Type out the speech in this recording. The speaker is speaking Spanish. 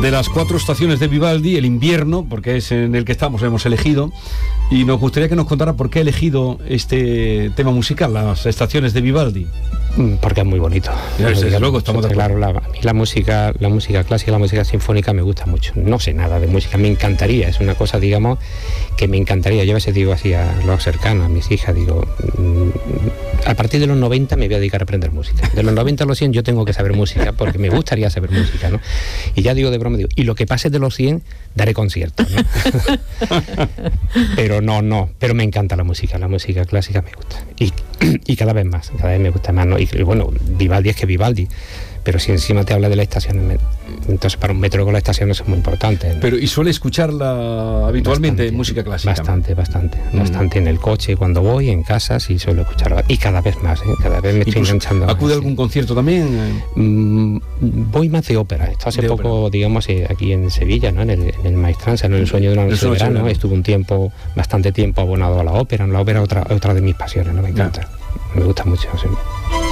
de las 4 estaciones de Vivaldi, el invierno, porque es en el que hemos elegido, y nos gustaría que nos contara por qué ha elegido este tema musical, las estaciones de Vivaldi. Porque es muy bonito. Desde luego, estamos de acuerdo. Claro, a mí la música clásica, la música sinfónica me gusta mucho. No sé nada de música, me encantaría, es una cosa, digamos, que me encantaría. Yo a veces digo así a los cercanos, a mis hijas, digo, a partir de los 90 me voy a dedicar a aprender música. De los 90 a los 100 yo tengo que saber música, porque me gustaría saber música, ¿no? Y ya digo de broma, digo, y lo que pase de los 100, daré conciertos, ¿no? pero me encanta la música clásica me gusta. Y cada vez me gusta más, ¿no? Y bueno, Vivaldi es que Vivaldi, pero si encima te habla de las estaciones, entonces para un metro con las estaciones es muy importante, ¿no? Pero ¿y suele escucharla habitualmente música clásica? Bastante en el coche, cuando voy, en casa, sí suelo escucharla, y cada vez más, cada vez me estoy enganchando. ¿Acude a algún concierto también? Voy más de ópera. Esto hace poco, digamos, aquí en Sevilla, ¿no? En el Maestranza, ¿no? En el sueño de una noche de verano, estuve bastante tiempo abonado a la ópera. La ópera otra de mis pasiones, ¿no? Me encanta, me gusta mucho, sí.